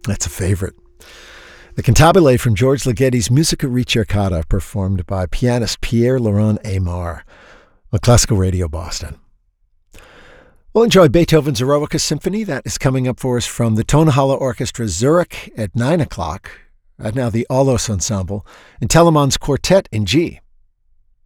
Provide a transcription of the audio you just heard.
That's a favorite. The Cantabile from George Ligeti's Musica Ricercata, performed by pianist Pierre-Laurent Aymar on Classical Radio Boston. We'll enjoy Beethoven's Eroica Symphony. That is coming up for us from the Tonhalle Orchestra Zurich at 9 o'clock. Right now, the Aulos Ensemble and Telemann's Quartet in G.